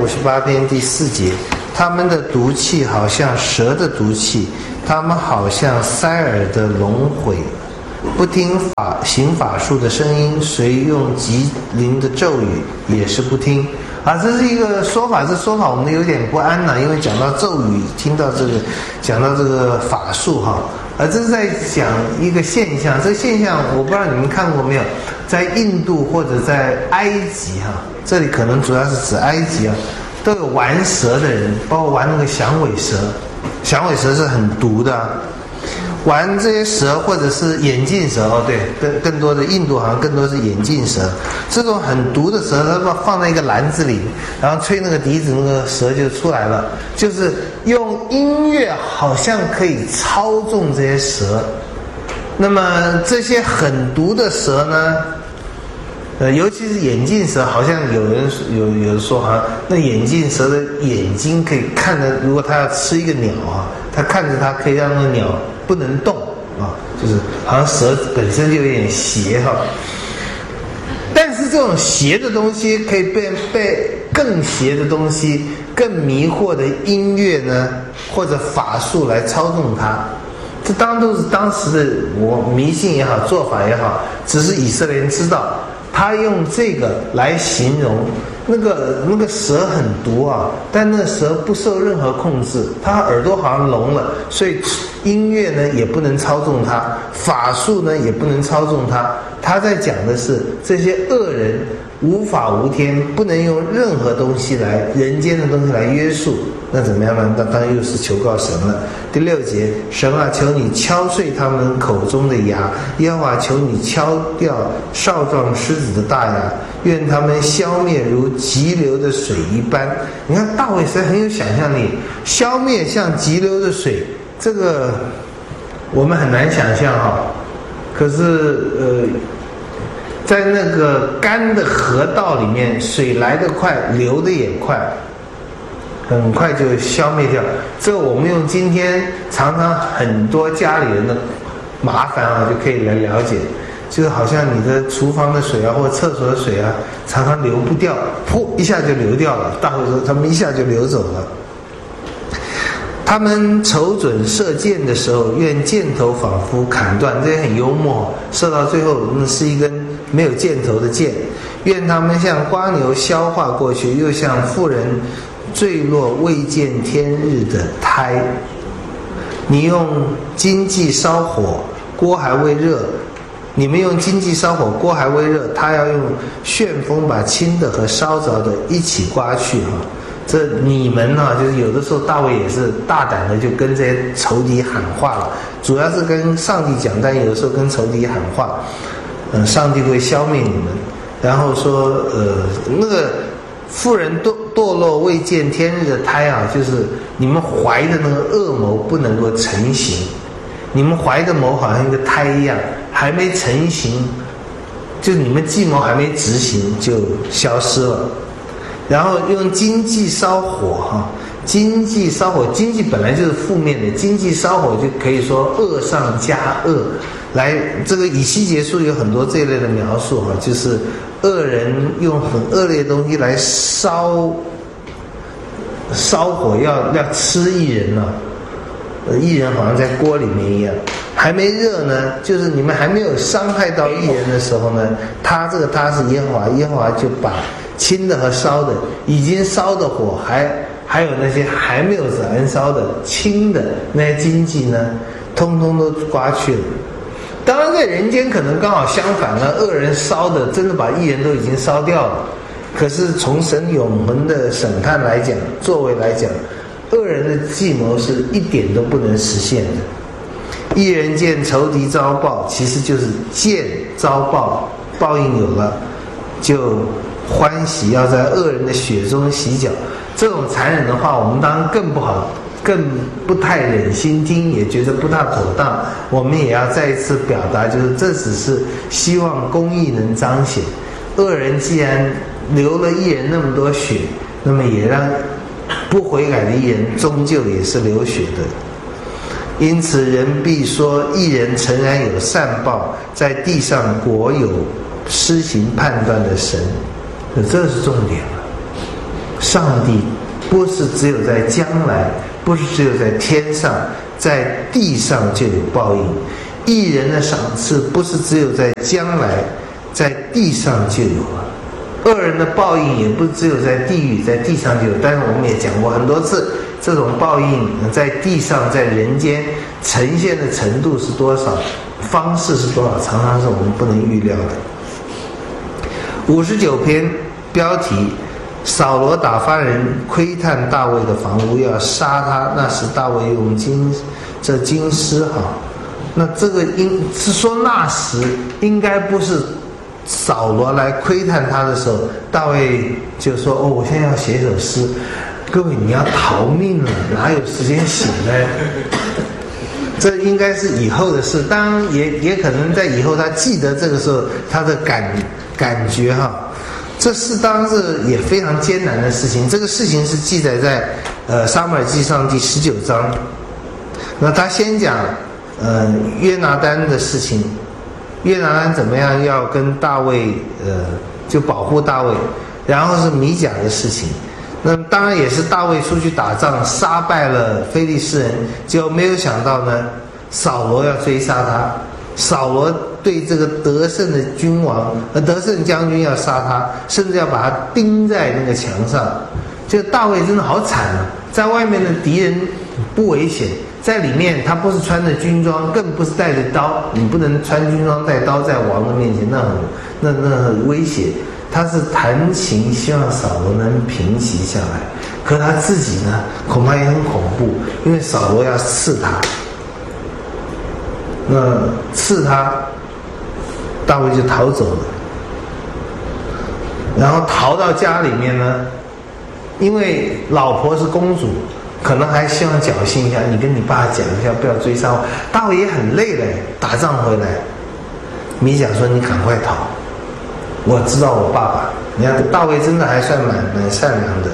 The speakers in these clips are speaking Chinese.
58篇第4节，他们的毒气好像蛇的毒气，他们好像塞耳的龙毁，不听行法术的声音，谁用极灵的咒语也是不听。这是一个说法，这说法我们有点不安因为讲到咒语，听到这个讲到这个法术这是在讲一个现象。这个现象我不知道你们看过没有，在印度或者在埃及这里可能主要是指埃及都有玩蛇的人，包括玩那个响尾蛇。响尾蛇是很毒的玩这些蛇，或者是眼镜蛇对，更多的印度好像更多是眼镜蛇。这种很毒的蛇，它放在一个篮子里，然后吹那个笛子，那个蛇就出来了。就是用音乐好像可以操纵这些蛇。那么这些很毒的蛇呢，尤其是眼镜蛇，好像有人说那眼镜蛇的眼睛可以看着，如果它要吃一个鸟它看着它可以让那个鸟不能动就是好像蛇本身就有点邪但是这种邪的东西可以被更邪的东西、更迷惑的音乐呢，或者法术来操纵它。这当然都是当时的迷信也好，做法也好，只是以色列人知道，他用这个来形容那个蛇很毒但那个蛇不受任何控制，它耳朵好像聋了，所以音乐呢也不能操纵它，法术呢也不能操纵它。他在讲的是这些恶人无法无天，不能用任何东西人间的东西来约束。那怎么样呢？那当然又是求告神了。第6节，神求你敲碎他们口中的牙，耶和华求你敲掉少壮狮子的大牙，愿他们消灭如急流的水一般。你看大卫实在很有想象力，消灭像急流的水，这个我们很难想象可是在那个干的河道里面，水来得快，流得也快，很快就消灭掉。这个我们用今天常常很多家里人的麻烦就可以来了解。就是好像你的厨房的水或者厕所的水常常流不掉，噗一下就流掉了。大会说他们一下就流走了。他们瞅准射箭的时候，愿箭头仿佛砍断，这也很幽默。射到最后，是一根没有箭头的箭。愿他们像瓜牛消化过去，又像妇人坠落未见天日的胎。你用荆棘烧火，锅还未热。你们用荆棘烧火，锅还未热，他要用旋风把轻的和烧着的一起刮去这你们就是有的时候大卫也是大胆的就跟这些仇敌喊话了，主要是跟上帝讲，但有的时候跟仇敌喊话，上帝会消灭你们。然后说那个妇人堕落未见天日的胎就是你们怀的那个恶谋不能够成型，你们怀的谋好像一个胎一样，还没成型，就你们计谋还没执行就消失了。然后用荆棘烧火荆棘烧火，荆棘本来就是负面的，荆棘烧火就可以说恶上加恶。来，这个以西结书有很多这一类的描述就是恶人用很恶劣的东西来烧火，要吃义人义人好像在锅里面一样，还没热呢，就是你们还没有伤害到义人的时候呢，他是耶和华，耶和华就把轻的和烧的，已经烧的火，还有那些还没有燃烧的轻的那些荆棘呢，通通都刮去了。当然在人间可能刚好相反了，恶人烧的真的把义人都已经烧掉了，可是从神永恒的审判来讲，作为来讲，恶人的计谋是一点都不能实现的。义人见仇敌遭报，其实就是见遭报，报应有了就欢喜，要在恶人的血中洗脚。这种残忍的话我们当然更不太忍心听，也觉得不大妥当。我们也要再一次表达，就是这只是希望公义能彰显。恶人既然流了义人那么多血，那么也让不悔改的义人终究也是流血的。因此人必说，义人诚然有善报，在地上果有施行判断的神。这是重点了。 上帝不是只有在将来，不是只有在天上，在地上就有报应。义人的赏赐不是只有在将来，在地上就有了。恶人的报应也不只有在地狱，在地上就有。但是我们也讲过很多次，这种报应在地上，在人间呈现的程度是多少，方式是多少，常常是我们不能预料的。59篇标题：扫罗打发人窥探大卫的房屋，要杀他。那时大卫用金丝那这个是说那时应该不是扫罗来窥探他的时候，大卫就说：“哦，我现在要写首诗。”各位，你要逃命了，哪有时间写呢？这应该是以后的事，当然也可能在以后他记得这个时候他的感觉这是当然是也非常艰难的事情。这个事情是记载在撒母耳记上第19章。那他先讲约拿单的事情，约拿单怎么样要跟大卫就保护大卫，然后是米甲的事情。那当然也是大卫出去打仗，杀败了非利士人，结果没有想到呢，扫罗要追杀他。扫罗对这个得胜的得胜将军要杀他，甚至要把他钉在那个墙上。就大卫真的好惨啊！在外面的敌人不危险，在里面他不是穿着军装，更不是带着刀，你不能穿军装带刀在王的面前，那很危险。他是弹琴，希望扫罗能平息下来，可他自己呢，恐怕也很恐怖，因为扫罗要刺他。那刺他，大卫就逃走了。然后逃到家里面呢，因为老婆是公主，可能还希望侥幸一下，你跟你爸讲一下，不要追杀我。大卫也很累了，打仗回来，米甲说：“你赶快逃。”我知道我爸爸，你看大卫真的还算蛮善良的。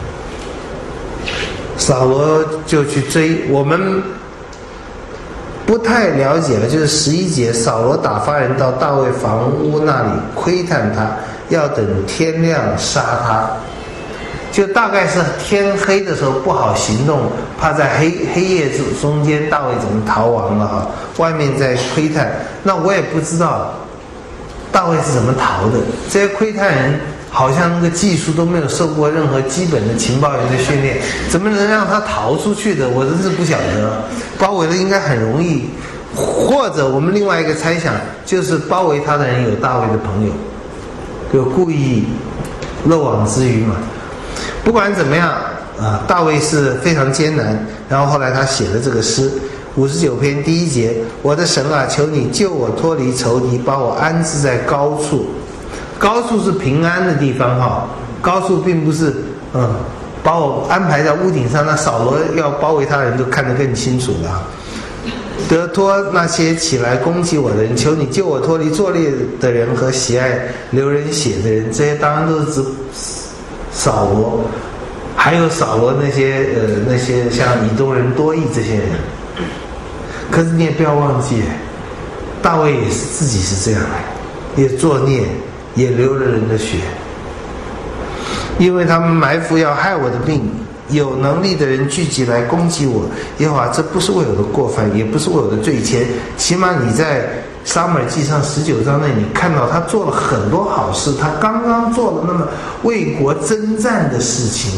扫罗就去追，我们不太了解了，就是11节，扫罗打发人到大卫房屋那里窥探他，要等天亮杀他。就大概是天黑的时候不好行动，怕在黑夜中间大卫怎么逃亡了外面在窥探。那我也不知道大卫是怎么逃的，这些窥探人好像那个技术都没有受过任何基本的情报员的训练，怎么能让他逃出去的？我真是不晓得。包围的应该很容易，或者我们另外一个猜想就是包围他的人有大卫的朋友，就故意漏网之鱼嘛。不管怎么样大卫是非常艰难。然后后来他写了这个诗，59篇第1节：我的神啊，求你救我脱离仇敌，把我安置在高处。高处是平安的地方高处并不是把我安排在屋顶上，那扫罗要包围他的人都看得更清楚了。得脱那些起来攻击我的人，求你救我脱离作孽的人和喜爱流人血的人。这些当然都是指扫罗，还有扫罗那些像以东人多益这些人。可是你也不要忘记，大卫也是自己是这样的，也作孽，也流了人的血。因为他们埋伏要害我的命，有能力的人聚集来攻击我。耶和华，这不是为我的过犯，也不是为我的罪愆。起码你在撒母耳记上19章内，你看到他做了很多好事，他刚刚做了那么为国征战的事情。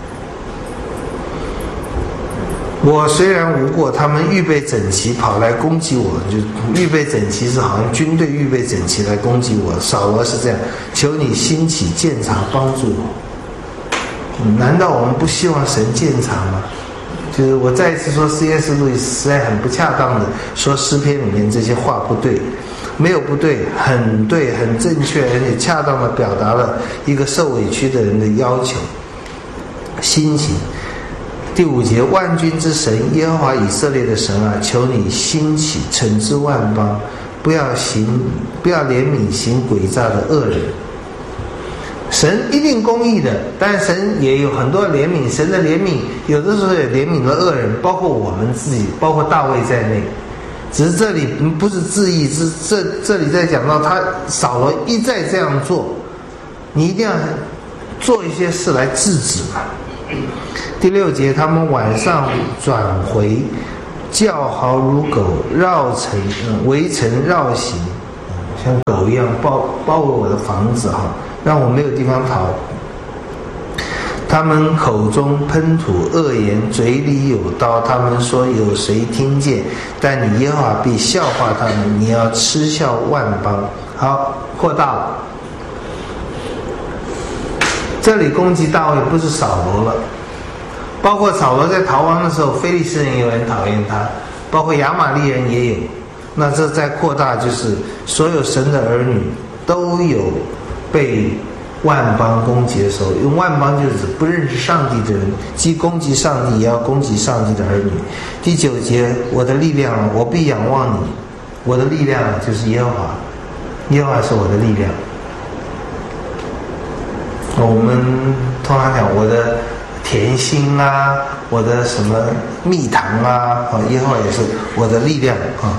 我虽然无过，他们预备整齐跑来攻击我，就预备整齐是好像军队预备整齐来攻击我。扫罗是这样，求你兴起鉴察帮助我。难道我们不希望神鉴察吗？就是我再一次说 C.S. 路易斯实在很不恰当的说诗篇里面这些话不对，没有不对，很对，很正确，而且恰当的表达了一个受委屈的人的要求。兴起。第5节，万军之神耶和华以色列的神啊，求你兴起惩治万邦，不要怜悯行诡诈的恶人。神一定公义的，但神也有很多怜悯。神的怜悯有的时候也怜悯了恶人，包括我们自己，包括大卫在内。只是这里不是自义，这里在讲到他扫罗一再这样做，你一定要做一些事来制止嘛。第6节，他们晚上转回，叫嚎如狗，围城绕行，像狗一样包围我的房子哈，让我没有地方逃。他们口中喷吐恶言，嘴里有刀。他们说有谁听见？但你耶和华必笑话他们，你要嗤笑万邦。好，扩大了。这里攻击大卫不是扫罗了，包括扫罗在逃亡的时候，非利士人有人讨厌他，包括亚玛力人也有。那这再扩大，就是所有神的儿女都有被万邦攻击的时候，用万邦就是指不认识上帝的人，既攻击上帝，也要攻击上帝的儿女。第9节，我的力量，我必仰望你。我的力量就是耶和华，耶和华是我的力量。我们通常讲我的甜心啊，我的什么蜜糖啊，耶和华也是我的力量啊。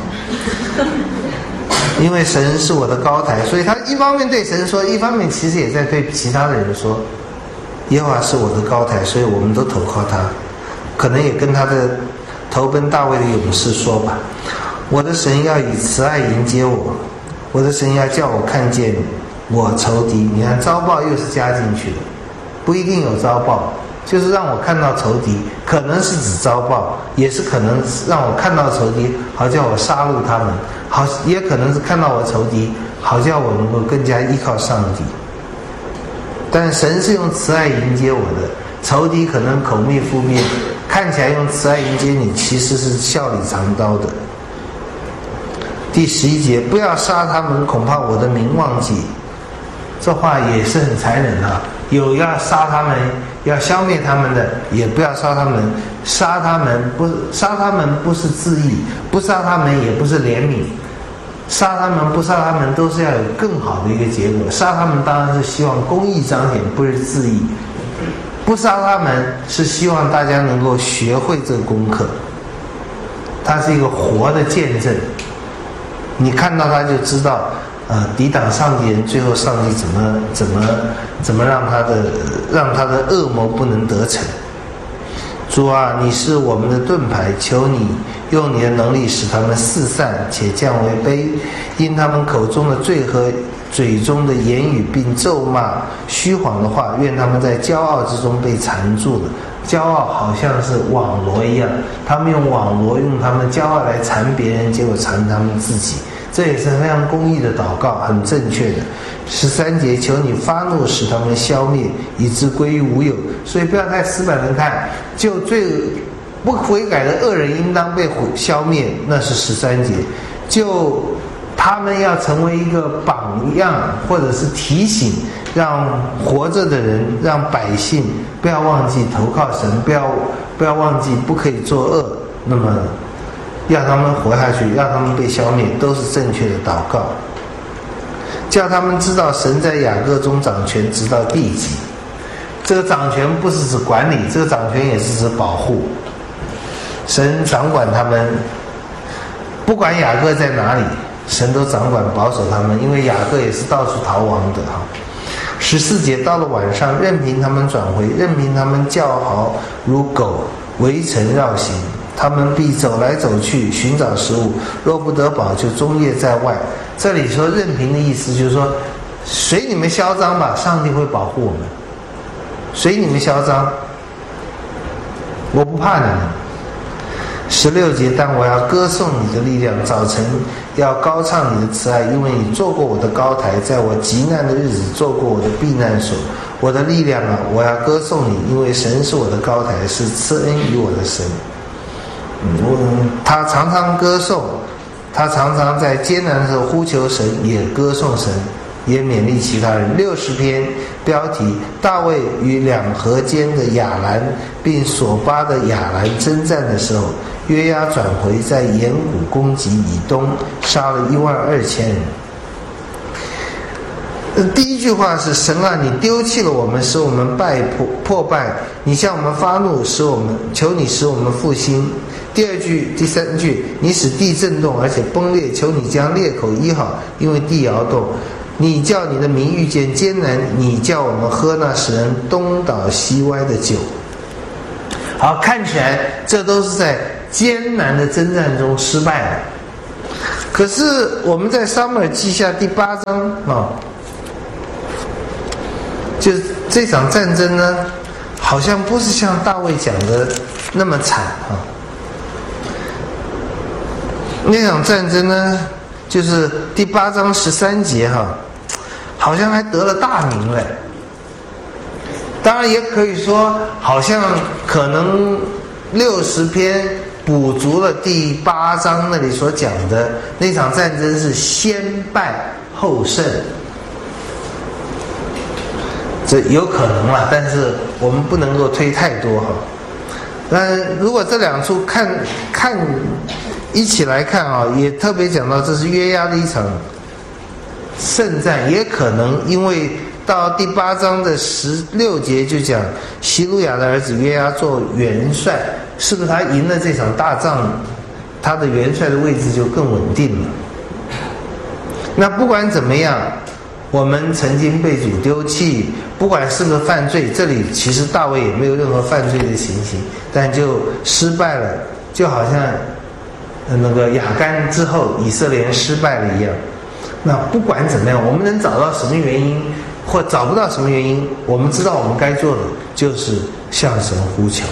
因为神是我的高台，所以他一方面对神说，一方面其实也在对其他的人说，耶和华是我的高台，所以我们都投靠他。可能也跟他的投奔大卫的勇士说吧，我的神要以慈爱迎接我，我的神要叫我看见我仇敌。你看遭报又是加进去的，不一定有遭报，就是让我看到仇敌，可能是指遭报，也是可能让我看到仇敌，好叫我杀戮他们，好也可能是看到我仇敌，好叫我能够更加依靠上帝。但神是用慈爱迎接我的，仇敌可能口蜜腹面，看起来用慈爱迎接你，其实是笑里藏刀的。第11节，不要杀他们，恐怕我的名忘记。这话也是很残忍啊，有要杀他们要消灭他们的，也不要杀他们。杀他们不是自义，不杀他们也不是怜悯，杀他们不杀他们都是要有更好的一个结果。杀他们当然是希望公义彰显，不是自义。不杀他们是希望大家能够学会这个功课，它是一个活的见证。你看到他就知道抵挡上帝人，最后上帝怎么让他的恶谋不能得逞。主啊，你是我们的盾牌，求你用你的能力使他们四散且降为卑，因他们口中的罪和嘴中的言语，并咒骂虚谎的话，愿他们在骄傲之中被缠住了。骄傲好像是网罗一样，他们用网罗，用他们的骄傲来缠别人，结果缠他们自己。这也是非常公义的祷告，很正确的。13节，求你发怒使他们消灭，以致归于无有。所以不要太死板的看，就最不悔改的恶人应当被消灭，那是13节。就他们要成为一个榜样，或者是提醒，让活着的人，让百姓不要忘记投靠神，不要忘记不可以作恶，那么要他们活下去，让他们被消灭，都是正确的祷告。叫他们知道神在雅各中掌权，直到地极。这个掌权不是指管理，这个掌权也是指保护。神掌管他们，不管雅各在哪里，神都掌管保守他们，因为雅各也是到处逃亡的哈。14节，到了晚上，任凭他们转回，任凭他们叫嚎如狗，围城绕行。他们必走来走去，寻找食物，若不得饱，就终夜在外。这里说任凭的意思就是说，随你们嚣张吧，上帝会保护我们。随你们嚣张，我不怕你们。16节，但我要歌颂你的力量，早晨要高唱你的慈爱，因为你做过我的高台，在我极难的日子做过我的避难所。我的力量啊，我要歌颂你，因为神是我的高台，是赐恩于我的神。他常常歌颂，他常常在艰难的时候呼求神，也歌颂神，也勉励其他人。60篇标题，大卫与两河间的亚兰并索巴的亚兰征战的时候，约押转回，在岩谷攻击以东，杀了12000人。第一句话是，神啊，你丢弃了我们，使我们破败，你向我们发怒，求你使我们复兴。第三句，你使地震动而且崩裂，求你将裂口医好，因为地摇动。 你叫你的民遇见艰难，你叫我们喝那使人东倒西歪的酒。好，看起来这都是在艰难的征战中失败了。可是我们在撒母耳记下第8章就这场战争呢，好像不是像大卫讲的那么惨那场战争呢，就是第8章13节好像还得了大名了。当然也可以说，好像可能60篇补足了第8章那里所讲的那场战争是先败后胜，这有可能啦，但是我们不能够推太多如果这两处看一起来看也特别讲到这是约押的一场胜战，也可能因为到第8章的16节就讲希路亚的儿子约押做元帅，是不是他赢了这场大仗，他的元帅的位置就更稳定了。那不管怎么样，我们曾经被主丢弃，不管是不是犯罪，这里其实大卫也没有任何犯罪的情形，但就失败了，就好像那个亚干之后以色列人失败了一样。那不管怎么样，我们能找到什么原因或找不到什么原因，我们知道我们该做的就是向神呼求。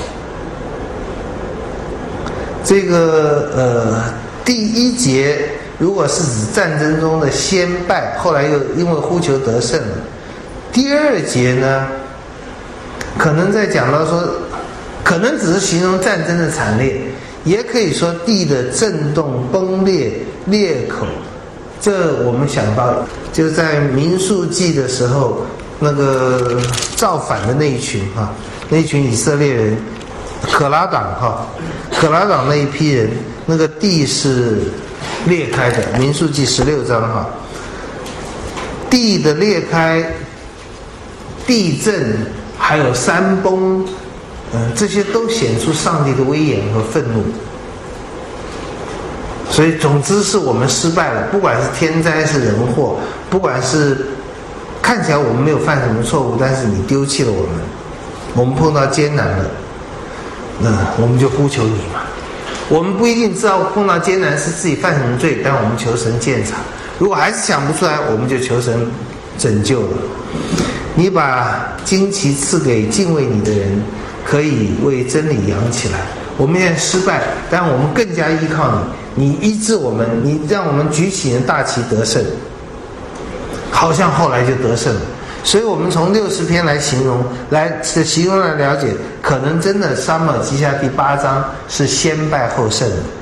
这个第1节如果是指战争中的先败，后来又因为呼求得胜了。第2节呢，可能在讲到说，可能只是形容战争的惨烈，也可以说地的震动、崩裂、裂口。这我们想到就在民数记的时候，那个造反的那一群那一群以色列人，可拉党那一批人，那个地是裂开的。民数记16章地的裂开、地震还有山崩，这些都显出上帝的威严和愤怒。所以总之是我们失败了，不管是天灾是人祸，不管是看起来我们没有犯什么错误，但是你丢弃了我们，我们碰到艰难了，那我们就呼求你嘛。我们不一定知道碰到艰难是自己犯什么罪，但我们求神鉴察。如果还是想不出来，我们就求神拯救了。你把旌旗赐给敬畏你的人，可以为真理扬起来。我们现在失败，但我们更加依靠你，你医治我们，你让我们举起你的大旗得胜，好像后来就得胜了。所以我们从60篇来形容来了解，可能真的撒母耳记下第8章是先败后胜的。